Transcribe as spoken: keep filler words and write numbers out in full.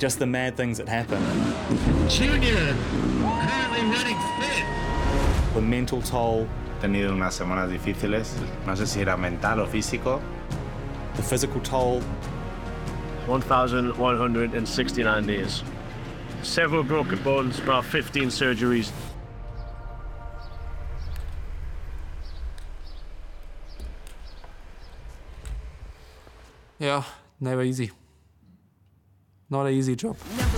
just the mad things that happen. Junior, apparently running fit. The mental toll. He tenido unas semanas difíciles, no sé si era mental o físico. The physical toll. one thousand one hundred sixty-nine days. Several broken bones, about fifteen surgeries. Yeah, never easy. Not an easy job.